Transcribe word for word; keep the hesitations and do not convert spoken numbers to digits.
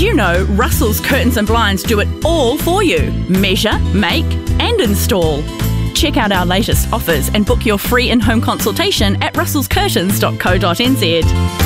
you know Russell's Curtains and Blinds do it all for you? Measure, make and install. Check out our latest offers and book your free in-home consultation at russells curtains dot co dot n z.